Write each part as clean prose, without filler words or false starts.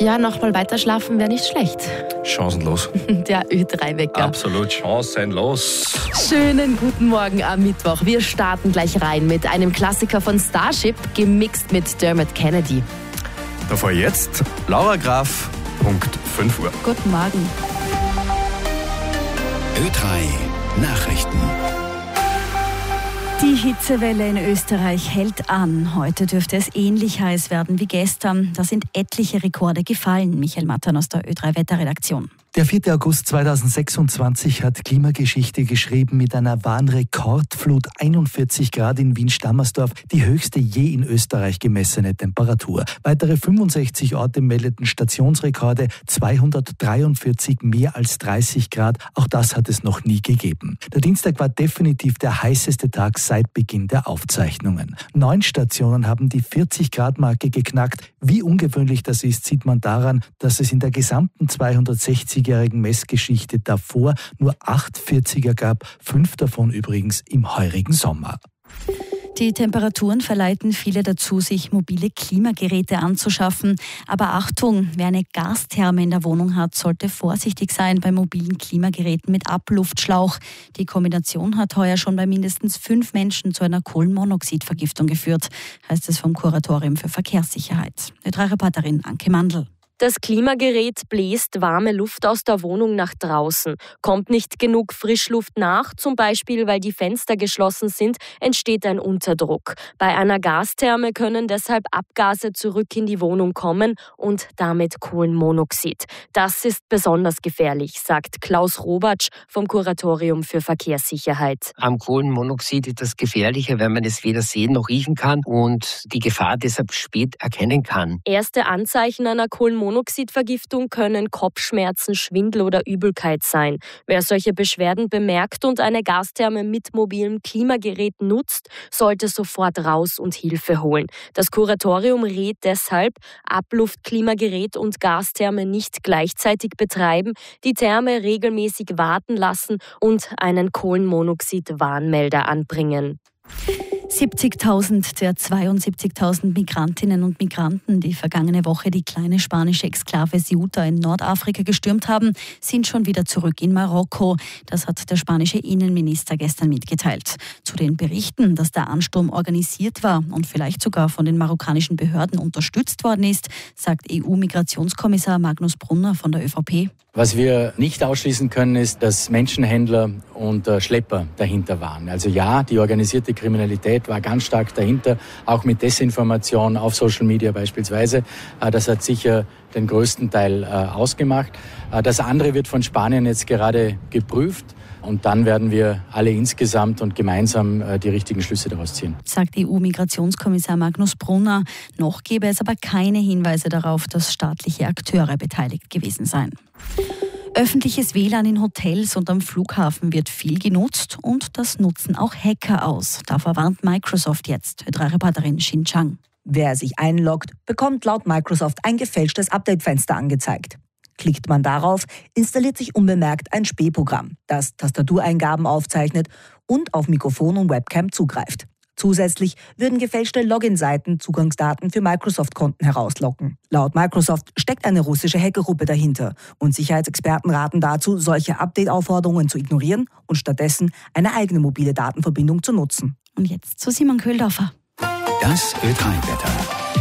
Ja, nochmal weiter schlafen wäre nicht schlecht. Chancenlos. Der Ö3-Wecker. Absolut chancenlos. Schönen guten Morgen am Mittwoch. Wir starten gleich rein mit einem Klassiker von Starship, gemixt mit Dermot Kennedy. Davor jetzt Laura Graf, Punkt 5 Uhr. Guten Morgen. Ö3 Nachrichten. Die Hitzewelle in Österreich hält an. Heute dürfte es ähnlich heiß werden wie gestern. Da sind etliche Rekorde gefallen. Michael Mattern aus der Ö3-Wetterredaktion. Der 4. August 2026 hat Klimageschichte geschrieben mit einer wahren Rekordflut, 41 Grad in Wien-Stammersdorf, die höchste je in Österreich gemessene Temperatur. Weitere 65 Orte meldeten Stationsrekorde, 243 mehr als 30 Grad. Auch das hat es noch nie gegeben. Der Dienstag war definitiv der heißeste Tag seit Beginn der Aufzeichnungen. 9 Stationen haben die 40-Grad-Marke geknackt. Wie ungewöhnlich das ist, sieht man daran, dass es in der gesamten 260-jährigen Messgeschichte davor nur 8 40er gab, 5 davon übrigens im heurigen Sommer. Die Temperaturen verleiten viele dazu, sich mobile Klimageräte anzuschaffen. Aber Achtung, wer eine Gastherme in der Wohnung hat, sollte vorsichtig sein bei mobilen Klimageräten mit Abluftschlauch. Die Kombination hat heuer schon bei mindestens 5 Menschen zu einer Kohlenmonoxidvergiftung geführt, heißt es vom Kuratorium für Verkehrssicherheit. Ö3-Reporterin Anke Mandl. Das Klimagerät bläst warme Luft aus der Wohnung nach draußen. Kommt nicht genug Frischluft nach, zum Beispiel weil die Fenster geschlossen sind, entsteht ein Unterdruck. Bei einer Gastherme können deshalb Abgase zurück in die Wohnung kommen und damit Kohlenmonoxid. Das ist besonders gefährlich, sagt Klaus Robatsch vom Kuratorium für Verkehrssicherheit. Am Kohlenmonoxid ist das gefährlicher, wenn man es weder sehen noch riechen kann und die Gefahr deshalb spät erkennen kann. Erste Anzeichen einer Kohlenmonoxidvergiftung können Kopfschmerzen, Schwindel oder Übelkeit sein. Wer solche Beschwerden bemerkt und eine Gastherme mit mobilem Klimagerät nutzt, sollte sofort raus und Hilfe holen. Das Kuratorium rät deshalb, Abluftklimagerät und Gastherme nicht gleichzeitig betreiben, die Therme regelmäßig warten lassen und einen Kohlenmonoxid-Warnmelder anbringen. 70.000 der 72.000 Migrantinnen und Migranten, die vergangene Woche die kleine spanische Exklave Ceuta in Nordafrika gestürmt haben, sind schon wieder zurück in Marokko. Das hat der spanische Innenminister gestern mitgeteilt. Zu den Berichten, dass der Ansturm organisiert war und vielleicht sogar von den marokkanischen Behörden unterstützt worden ist, sagt EU-Migrationskommissar Magnus Brunner von der ÖVP. Was wir nicht ausschließen können, ist, dass Menschenhändler und Schlepper dahinter waren. Also ja, die organisierte Kriminalität war ganz stark dahinter, auch mit Desinformation auf Social Media beispielsweise. Das hat sicher den größten Teil ausgemacht. Das andere wird von Spanien jetzt gerade geprüft. Und dann werden wir alle insgesamt und gemeinsam die richtigen Schlüsse daraus ziehen. Sagt EU-Migrationskommissar Magnus Brunner. Noch gäbe es aber keine Hinweise darauf, dass staatliche Akteure beteiligt gewesen seien. Öffentliches WLAN in Hotels und am Flughafen wird viel genutzt und das nutzen auch Hacker aus. Davor warnt Microsoft jetzt. Ö3-Reporterin Xin Chang. Wer sich einloggt, bekommt laut Microsoft ein gefälschtes Update-Fenster angezeigt. Klickt man darauf, installiert sich unbemerkt ein Spähprogramm, das Tastatureingaben aufzeichnet und auf Mikrofon und Webcam zugreift. Zusätzlich würden gefälschte Login-Seiten Zugangsdaten für Microsoft-Konten herauslocken. Laut Microsoft steckt eine russische Hackergruppe dahinter und Sicherheitsexperten raten dazu, solche Update-Aufforderungen zu ignorieren und stattdessen eine eigene mobile Datenverbindung zu nutzen. Und jetzt zu Simon Köhldorfer. Das Ö3-Wetter.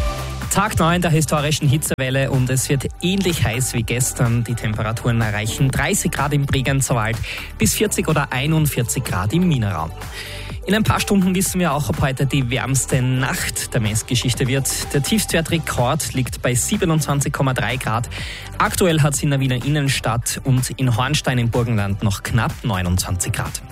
Tag 9 der historischen Hitzewelle und es wird ähnlich heiß wie gestern. Die Temperaturen erreichen 30 Grad im Bregenzerwald bis 40 oder 41 Grad im Wienerraum. In ein paar Stunden wissen wir auch, ob heute die wärmste Nacht der Messgeschichte wird. Der Tiefstwertrekord liegt bei 27,3 Grad. Aktuell hat es in der Wiener Innenstadt und in Hornstein im Burgenland noch knapp 29 Grad.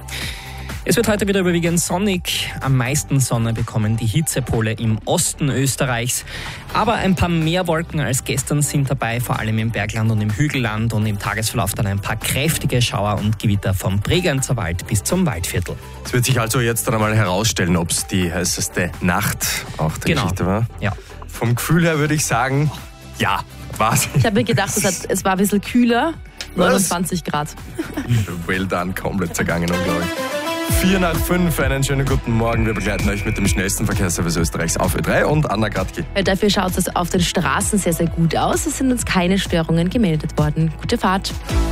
Es wird heute wieder überwiegend sonnig. Am meisten Sonne bekommen die Hitzepole im Osten Österreichs. Aber ein paar mehr Wolken als gestern sind dabei, vor allem im Bergland und im Hügelland. Und im Tagesverlauf dann ein paar kräftige Schauer und Gewitter vom Bregenzerwald bis zum Waldviertel. Es wird sich also jetzt dann einmal herausstellen, ob es die heißeste Nacht auch der Geschichte war. Ja. Vom Gefühl her würde ich sagen, ja, war's. Ich habe mir gedacht, es war ein bisschen kühler. 29 Grad. Well done, komplett zergangen, unglaublich. 4:05, einen schönen guten Morgen. Wir begleiten euch mit dem schnellsten Verkehrsservice Österreichs auf Ö3 und Anna Gradki. Dafür schaut es auf den Straßen sehr, sehr gut aus. Es sind uns keine Störungen gemeldet worden. Gute Fahrt.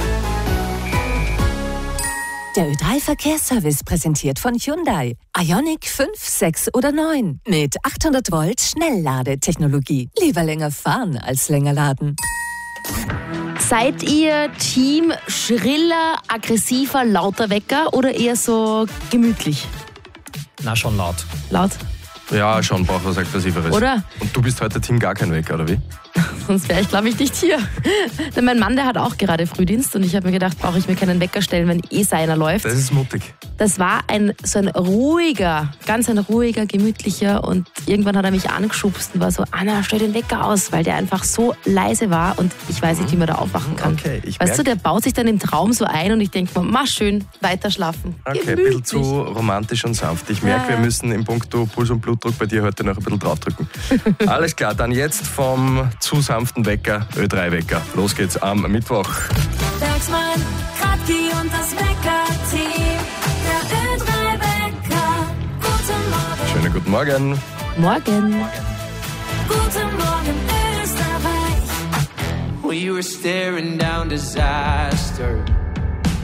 Der Ö3-Verkehrsservice präsentiert von Hyundai. Ioniq 5, 6 oder 9. Mit 800 Volt Schnellladetechnologie. Lieber länger fahren als länger laden. Seid ihr Team schriller, aggressiver, lauter Wecker oder eher so gemütlich? Na, schon laut. Laut? Ja, schon, braucht was Aggressiveres. Oder? Und du bist heute Team gar kein Wecker, oder wie? Sonst wäre ich, glaube ich, nicht hier. Denn mein Mann, der hat auch gerade Frühdienst und ich habe mir gedacht, brauche ich mir keinen Wecker stellen, wenn seiner läuft. Das ist mutig. Das war ein ruhiger, gemütlicher und irgendwann hat er mich angeschubst und war so, Anna, stell den Wecker aus, weil der einfach so leise war und ich weiß nicht, wie man da aufwachen kann. Okay, weißt du, der baut sich dann im Traum so ein und ich denke mir, mach schön, weiter schlafen. Okay, ein bisschen zu romantisch und sanft. Ich merke, wir müssen im Puncto Puls und Blutdruck bei dir heute noch ein bisschen draufdrücken. Alles klar, dann jetzt vom zu sanften Wecker, Ö3-Wecker. Los geht's am Mittwoch. Bergsmann, Gradki und das Wecker-Team. Der Ö3-Wecker. Guten Morgen. Schönen guten Morgen. Morgen. Guten Morgen, Österreich. We were staring down disaster.